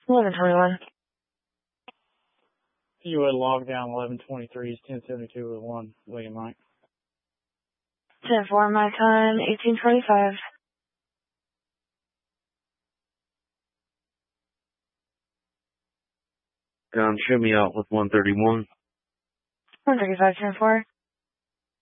1121. You would log down 1123 is 1072 with 1, William Mike. 10-4, my time, 1825. Show me out with 131. 135, 10-4.